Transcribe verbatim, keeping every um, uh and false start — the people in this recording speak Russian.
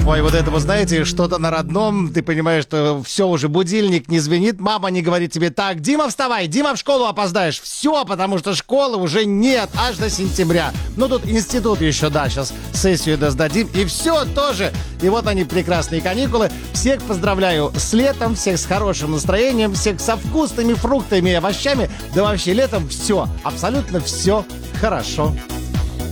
Ой, вот это, вы знаете, что-то на родном, ты понимаешь, что все, уже будильник не звенит, мама не говорит тебе: так, Дима, вставай, Дима, в школу опоздаешь. Все, потому что школы уже нет, аж до сентября. Ну, тут институт еще, да, сейчас сессию сдадим, и все тоже. И вот они, прекрасные каникулы. Всех поздравляю с летом, всех с хорошим настроением, всех со вкусными фруктами и овощами. Да вообще летом все, абсолютно все хорошо.